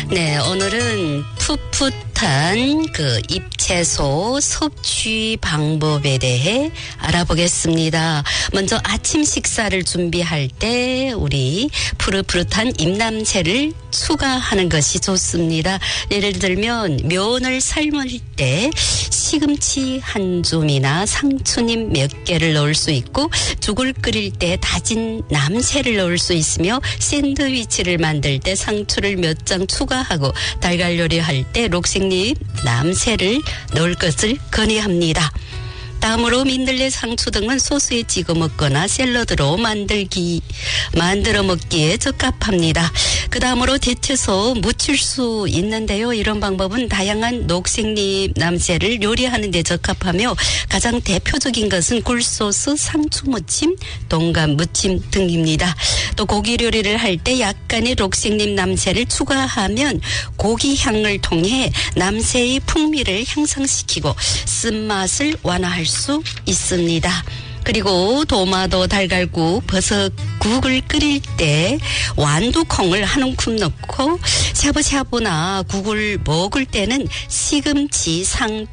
네, 오늘은 풋풋한 그 잎채소 섭취 방법에 대해 알아보겠습니다. 먼저 아침 식사를 준비할 때 우리 푸릇푸릇한 잎남새를 추가하는 것이 좋습니다. 예를 들면 면을 삶을 때 시금치 한 줌이나 상추잎 몇 개를 넣을 수 있고, 죽을 끓일 때 다진 남새를 넣을 수 있으며, 샌드위치를 만들 때 상추를 몇 장 추가하고, 달걀 요리할 때 녹색잎 남새를 넣을 것을 건의합니다. 다음으로 민들레, 상추 등은 소스에 찍어 먹거나 샐러드로 만들어 먹기에 적합합니다. 그 다음으로 데쳐서 무칠 수 있는데요. 이런 방법은 다양한 녹색잎 남새를 요리하는 데 적합하며, 가장 대표적인 것은 굴소스, 상추무침, 동감무침 등입니다. 또 고기 요리를 할 때 약간의 녹색잎 남새를 추가하면 고기 향을 통해 남새의 풍미를 향상시키고 쓴맛을 완화할 수 있습니다. 그리고 도마도, 달걀국, 버섯국을 끓일 때 완두콩을 한 움큼 넣고, 샤브샤브나 국을 먹을 때는 시금치,